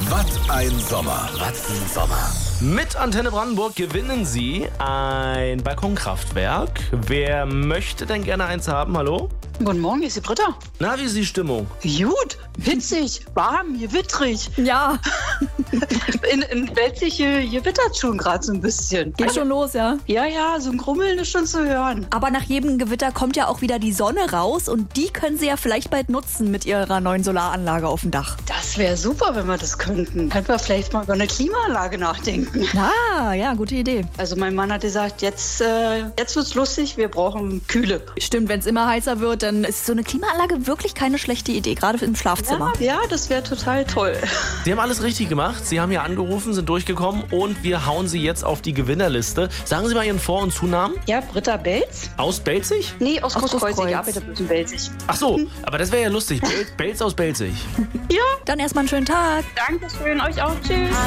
Wat ein Sommer. Mit Antenne Brandenburg gewinnen Sie ein Balkonkraftwerk. Wer möchte denn gerne eins haben? Hallo? Guten Morgen, hier ist die Britta. Na, wie ist die Stimmung? Gut, hitzig, warm, gewittrig. Ja, In Belzig gewittert schon gerade so ein bisschen. geht schon los, ja. Ja, so ein Grummeln ist schon zu hören. Aber nach jedem Gewitter kommt ja auch wieder die Sonne raus und die können Sie ja vielleicht bald nutzen mit Ihrer neuen Solaranlage auf dem Dach. Das wäre super, wenn wir das könnten. Könnten wir vielleicht mal über eine Klimaanlage nachdenken. Ah, ja, gute Idee. Also mein Mann hat gesagt, jetzt wird's lustig, wir brauchen Kühle. Stimmt, wenn es immer heißer wird, dann ist so eine Klimaanlage wirklich keine schlechte Idee, gerade im Schlafzimmer. Ja, das wäre total toll. Sie haben alles richtig gemacht. Sie haben hier angerufen, sind durchgekommen und wir hauen Sie jetzt auf die Gewinnerliste. Sagen Sie mal Ihren Vor- und Zunamen. Ja, Britta Belz? Aus Belzig? Nee, aus Großkreuz. Großkreuz. Ich arbeite bloß in Belzig. Ach so, aber das wäre ja lustig. Belz aus Belzig. Ja, Dann erstmal einen schönen Tag. danke schön, euch auch. Tschüss.